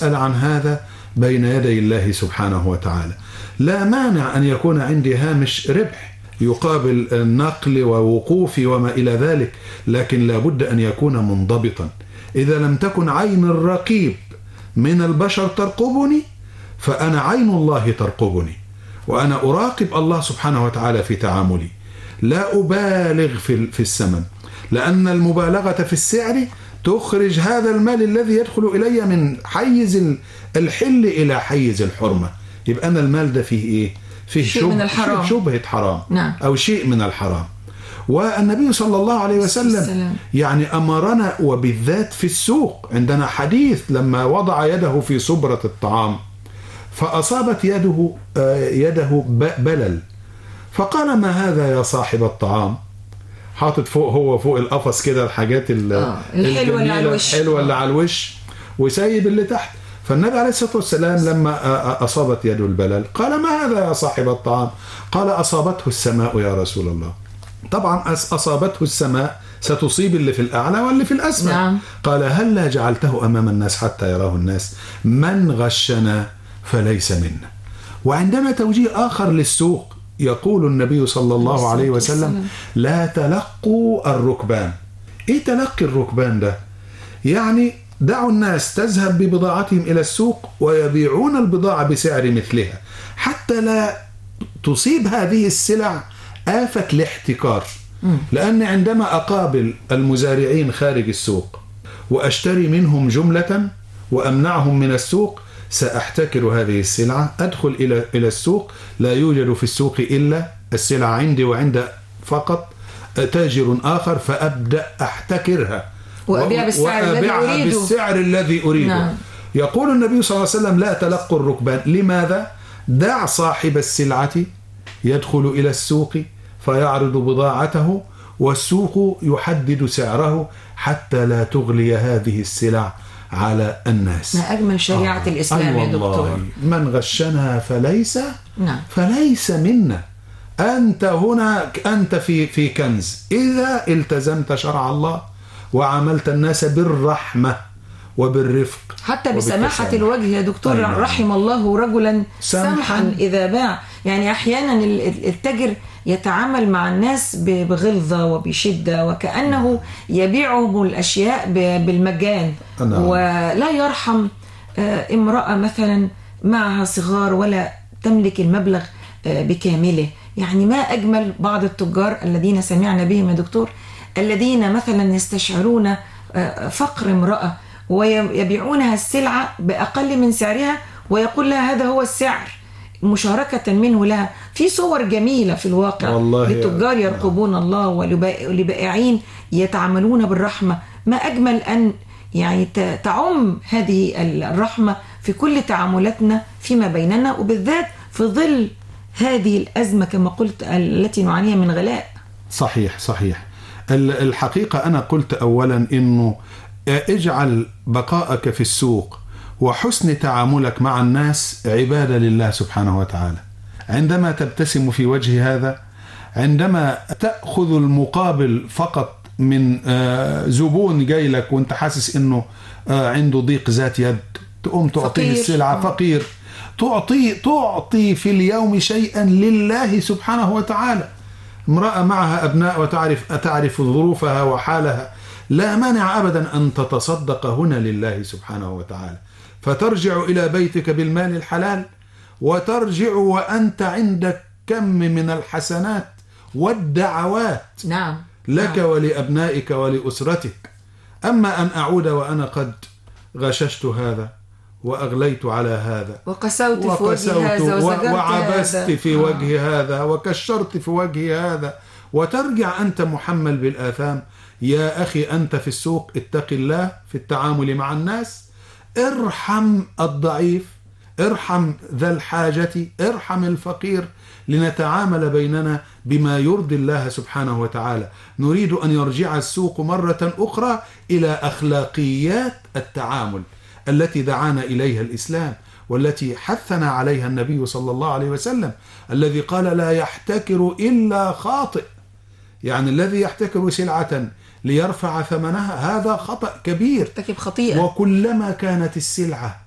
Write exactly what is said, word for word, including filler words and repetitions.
سأسأل عن هذا بين يدي الله سبحانه وتعالى. لا مانع أن يكون عندي هامش ربح يقابل النقل ووقوفي وما إلى ذلك، لكن لابد أن يكون منضبطا. إذا لم تكن عين الرقيب من البشر ترقبني، فأنا عين الله ترقبني، وأنا أراقب الله سبحانه وتعالى في تعاملي. لا أبالغ في الثمن، لأن المبالغة في السعر تخرج هذا المال الذي يدخل إلي من حيز الحل إلى حيز الحرمة. يبقى أنا المال ده فيه إيه؟ فيه شيء من الحرام، شبهة حرام. نعم. أو شيء من الحرام. والنبي صلى الله عليه وسلم السلام. يعني أمرنا، وبالذات في السوق. عندنا حديث لما وضع يده في صبرة الطعام فأصابت يده يده بلل، فقال: ما هذا يا صاحب الطعام؟ حاطط فوق هو فوق القفص كده الحاجات آه. الحلوة اللي على الوش، الحلوة اللي على الوش، وسايب اللي تحت. فالنبي عليه الصلاة والسلام لما أصابت يده البلل قال: ما هذا يا صاحب الطعام؟ قال: أصابته السماء يا رسول الله. طبعا أصابته السماء ستصيب اللي في الأعلى واللي في الأسفل. نعم. قال: هلا جعلته أمام الناس حتى يراه الناس؟ من غشنا فليس منا. وعندنا توجيه آخر للسوق، يقول النبي صلى الله عليه وسلم: لا تلقوا الركبان. إيه تلقي الركبان ده؟ يعني دعوا الناس تذهب ببضاعتهم إلى السوق ويبيعون البضاعة بسعر مثلها، حتى لا تصيب هذه السلع آفة الاحتكار. لأن عندما أقابل المزارعين خارج السوق وأشتري منهم جملة وأمنعهم من السوق، سأحتكر هذه السلعة، أدخل إلى إلى السوق، لا يوجد في السوق إلا السلعة عندي وعند فقط تاجر آخر، فأبدأ أحتكرها وأبيع بالسعر الذي أريده, بالسعر الذي أريده. نعم. يقول النبي صلى الله عليه وسلم: لا تلقوا الركبان. لماذا؟ دع صاحب السلعة يدخل إلى السوق فيعرض بضاعته، والسوق يحدد سعره حتى لا تغلي هذه السلع على الناس. ما أجمل شريعة آه. الإسلام يا دكتور. من غشنا فليس نعم. فليس منا. أنت هنا أنت في في كنز، إذا التزمت شرع الله وعملت الناس بالرحمة وبالرفق حتى بسماحة الوجه يا دكتور. طيب. رحم الله رجلا سمحا إذا باع. يعني أحيانا التاجر يتعامل مع الناس بغلظة وبشدة، وكأنه يبيعهم الأشياء بالمجان. نعم. ولا يرحم امرأة مثلا معها صغار ولا تملك المبلغ بكامله. يعني ما أجمل بعض التجار الذين سمعنا بهم يا دكتور، الذين مثلا يستشعرون فقر امرأة ويبيعونها السلعة بأقل من سعرها، ويقول لها هذا هو السعر مشاركة منه لها. في صور جميلة في الواقع لتجار يرقبون الله ولبائعين يتعاملون بالرحمة. ما أجمل أن يعني تعم هذه الرحمة في كل تعاملاتنا فيما بيننا، وبالذات في ظل هذه الأزمة كما قلت التي نعانيها من غلاء. صحيح صحيح. الحقيقة أنا قلت أولا إنه اجعل بقائك في السوق وحسن تعاملك مع الناس عبادة لله سبحانه وتعالى. عندما تبتسم في وجه هذا، عندما تأخذ المقابل فقط من زبون جاي لك وانت حاسس انه عنده ضيق ذات يد، تقوم تعطيه السلعة. فقير تعطي تعطي في اليوم شيئا لله سبحانه وتعالى. امرأة معها أبناء وتعرف تعرف ظروفها وحالها، لا مانع أبدا أن تتصدق هنا لله سبحانه وتعالى، فترجع إلى بيتك بالمال الحلال، وترجع وأنت عندك كم من الحسنات والدعوات. نعم. لك نعم. ولأبنائك ولأسرتك. أما أن أعود وأنا قد غششت هذا وأغليت على هذا وقسوت في وجه هذا وعبست هذا. في وجه آه. هذا وكشرت في وجه هذا، وترجع أنت محمل بالآثام. يا أخي أنت في السوق اتق الله في التعامل مع الناس، ارحم الضعيف، ارحم ذا الحاجة، ارحم الفقير، لنتعامل بيننا بما يرضي الله سبحانه وتعالى. نريد أن يرجع السوق مرة أخرى إلى أخلاقيات التعامل التي دعانا إليها الإسلام، والتي حثنا عليها النبي صلى الله عليه وسلم، الذي قال: لا يحتكر إلا خاطئ. يعني الذي يحتكر سلعة ليرفع ثمنها هذا خطأ كبير، ارتكب خطيئة. وكلما كانت السلعة